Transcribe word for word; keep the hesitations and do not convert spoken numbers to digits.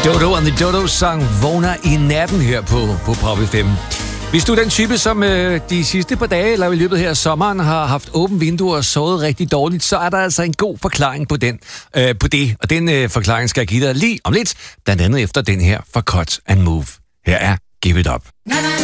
Dodo and the Dodo sang Vågner i natten her på, på Pop F M. Hvis du er den type, som øh, de sidste par dage eller i løbet her af sommeren har haft åbent vindue og sovet rigtig dårligt, så er der altså en god forklaring på, den, øh, på det. Og den øh, forklaring skal jeg give dig lige om lidt, blandt andet efter den her fra Cut and Move. Her er Give It Up.